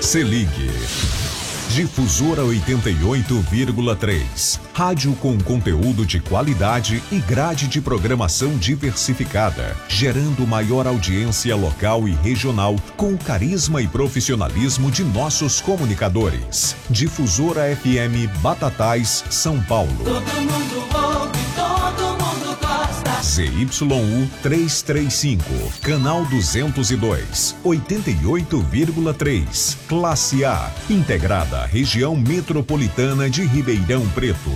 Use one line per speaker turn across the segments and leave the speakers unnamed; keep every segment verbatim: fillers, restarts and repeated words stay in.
Se ligue. Difusora oitenta e oito vírgula três. Rádio com conteúdo de qualidade e grade de programação diversificada, gerando maior audiência local e regional com o carisma e profissionalismo de nossos comunicadores. Difusora F M Batatais, São Paulo.
Todo mundo ouve, todo mundo gosta.
Z Y U trezentos e trinta e cinco, canal duzentos e dois, oitenta e oito vírgula três, classe A, integrada à região metropolitana de Ribeirão Preto.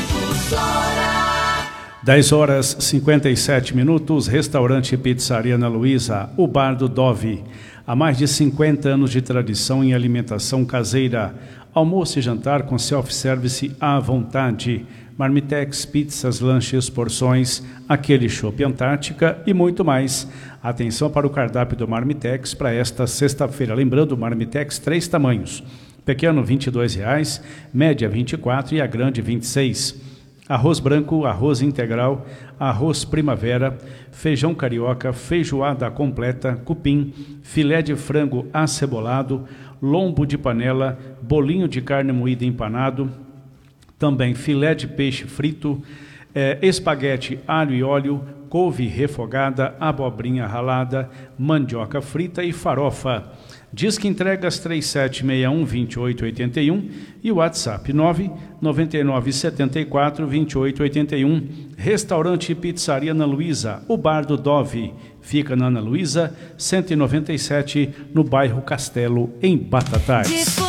dez horas e cinquenta e sete minutos, restaurante e pizzaria Ana Luísa, o Bar do Dove. Há mais de cinquenta anos de tradição em alimentação caseira. Almoço e jantar com self-service à vontade. Marmitex, pizzas, lanches, porções, aquele chopp Antártica e muito mais. Atenção para o cardápio do Marmitex para esta sexta-feira. Lembrando, o Marmitex, três tamanhos. Pequeno, vinte e dois reais, média, vinte e quatro e a grande, vinte e seis. Arroz branco, arroz integral, arroz primavera, feijão carioca, feijoada completa, cupim, filé de frango acebolado, lombo de panela, bolinho de carne moída empanado, também filé de peixe frito, eh, espaguete alho e óleo, couve refogada, abobrinha ralada, mandioca frita e farofa. Disque entregas três sete seis um, dois oito oito um e o WhatsApp nove nove nove sete quatro, dois oito oito um. Restaurante e Pizzaria Ana Luísa, o Bar do Dove. Fica na Ana Luísa, cento e noventa e sete, no bairro Castelo, em Batatais.